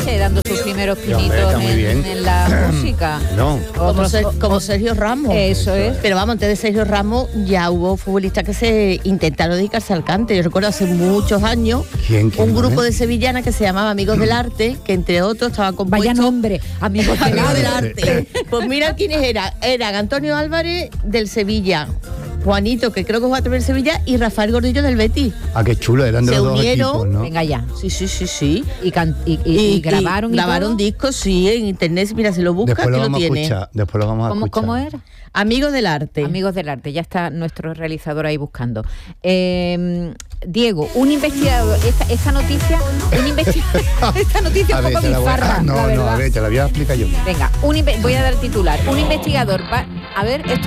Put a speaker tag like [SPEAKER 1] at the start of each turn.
[SPEAKER 1] Sánchez dando sus primeros
[SPEAKER 2] Sí, hombre,
[SPEAKER 1] pinitos
[SPEAKER 2] está muy bien.
[SPEAKER 1] en la música.
[SPEAKER 2] No.
[SPEAKER 3] Como Sergio Ramos.
[SPEAKER 1] Eso es.
[SPEAKER 3] Pero vamos, antes de Sergio Ramos ya hubo futbolistas que se intentaron dedicarse al cante. Yo recuerdo hace muchos años
[SPEAKER 2] ¿Quién,
[SPEAKER 3] un grupo
[SPEAKER 2] eh?
[SPEAKER 3] de sevillanas que se llamaba Amigos del Arte, que entre otros estaba compuesto...
[SPEAKER 1] Vaya nombre, amigos del
[SPEAKER 3] Amigos del
[SPEAKER 1] Arte.
[SPEAKER 3] Arte. Pues mira quiénes eran. Eran Antonio Álvarez del Sevilla, Juanito, que creo que juega también en Sevilla, y Rafael Gordillo del Betis.
[SPEAKER 2] Ah, qué chulo, eran de
[SPEAKER 3] Se
[SPEAKER 2] los dos
[SPEAKER 3] unieron.
[SPEAKER 2] equipos, ¿no?
[SPEAKER 1] Venga ya.
[SPEAKER 3] Sí.
[SPEAKER 1] Y grabaron.
[SPEAKER 3] Grabaron
[SPEAKER 1] todo.
[SPEAKER 3] discos, sí, en internet. Mira, si lo buscas,
[SPEAKER 2] Después lo
[SPEAKER 3] que lo
[SPEAKER 2] vamos a
[SPEAKER 3] tiene.
[SPEAKER 2] escuchar. Después lo vamos a escuchar.
[SPEAKER 1] ¿Cómo era?
[SPEAKER 3] Amigos del Arte.
[SPEAKER 1] Amigos del Arte, ya está nuestro realizador ahí buscando. Diego, un investigador, esta noticia, esta noticia
[SPEAKER 2] A
[SPEAKER 1] un
[SPEAKER 2] ver,
[SPEAKER 1] poco
[SPEAKER 2] te la voy
[SPEAKER 1] bizarra,
[SPEAKER 2] no,
[SPEAKER 1] la
[SPEAKER 2] no,
[SPEAKER 1] verdad.
[SPEAKER 2] a ver, te la voy a explicar yo.
[SPEAKER 1] Venga, voy a dar el titular. Un investigador va, a ver, esto